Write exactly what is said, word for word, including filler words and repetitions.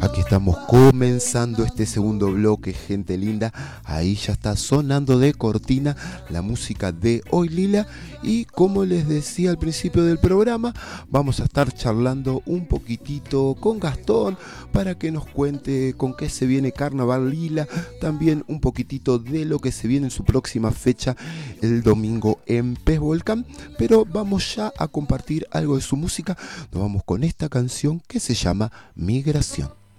Aquí estamos comenzando este segundo bloque, gente linda. Ahí ya está sonando de cortina la música de Hoy Lila. Y como les decía al principio del programa, vamos a estar charlando un poquitito con Gastón para que nos cuente con qué se viene Carnaval Lila. También un poquitito de lo que se viene en su próxima fecha el domingo en Pez Volcán. Pero vamos ya a compartir algo de su música. Nos vamos con esta canción que se llama Migración.